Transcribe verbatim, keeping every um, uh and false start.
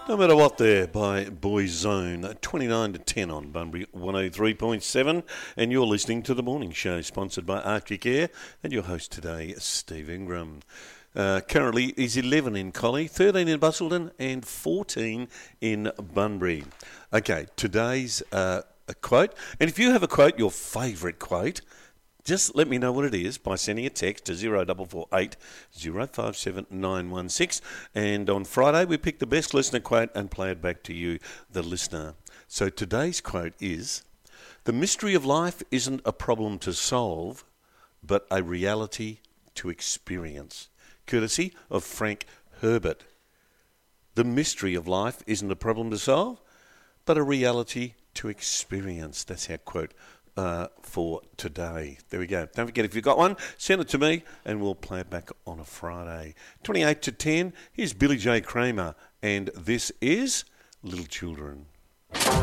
No Matter What there by Boyzone, twenty-nine to ten on Bunbury one oh three point seven, and you're listening to The Morning Show, sponsored by Arctic Air, and your host today, Steve Ingram. Uh, currently is eleven in Collie, thirteen in Busselton, and fourteen in Bunbury. Okay, today's uh, a quote, and if you have a quote, your favourite quote, just let me know what it is by sending a text to zero four four eight, zero five seven nine one six. And on Friday, we pick the best listener quote and play it back to you, the listener. So today's quote is, "The mystery of life isn't a problem to solve, but a reality to experience." Courtesy of Frank Herbert. The mystery of life isn't a problem to solve, but a reality to experience. That's our quote Uh, for today. There we go. Don't forget, if you've got one, send it to me and we'll play it back on a Friday. twenty-eight to ten, here's Billy J. Kramer, and this is Little Children.